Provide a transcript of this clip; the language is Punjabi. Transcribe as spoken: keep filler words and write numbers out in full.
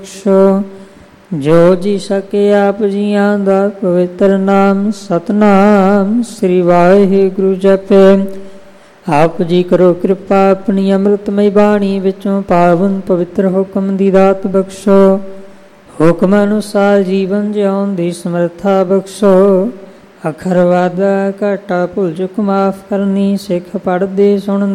ਬਖਸ਼ੋ। ਜੋ ਜੀ ਸਕੇ ਆਪ ਜੀਆਂ ਦਾ ਪਵਿੱਤਰ ਨਾਮ ਸਤਨਾਮ ਸ੍ਰੀ ਵਾਹਿਗੁਰੂ ਜਪੈ। ਆਪ ਜੀ ਕਰੋ ਕਿਰਪਾ ਆਪਣੀ ਅੰਮ੍ਰਿਤਮਈ ਬਾਣੀ ਵਿੱਚੋਂ ਪਾਵਨ ਪਵਿੱਤਰ ਹੁਕਮ ਦੀ ਦਾਤ ਬਖਸ਼ੋ। ਹੁਕਮ ਅਨੁਸਾਰ ਜੀਵਨ ਜਿਉਣ ਦੀ ਸਮਰੱਥਾ ਬਖਸ਼ੋ। ਅੱਖਰ ਵਾਧਾ ਘਾਟਾ ਭੁੱਲ ਚੁੱਕ ਮਾਫ ਕਰਨੀ, ਸਿੱਖ ਪੜ੍ਹਦੇ ਸੁਣ